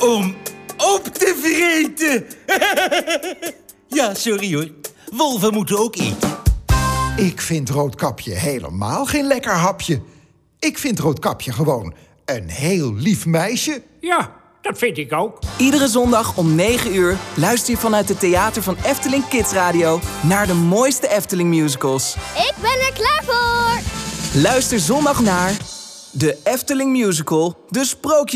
om op te vreten. Ja, sorry hoor. Wolven moeten ook eten. Ik vind Roodkapje helemaal geen lekker hapje. Ik vind Roodkapje gewoon een heel lief meisje. Ja, dat vind ik ook. Iedere zondag om 9 uur luister je vanuit het theater van Efteling Kids Radio naar de mooiste Efteling musicals. Ik ben er klaar voor! Luister zondag naar de Efteling Musical, De Sprookjes.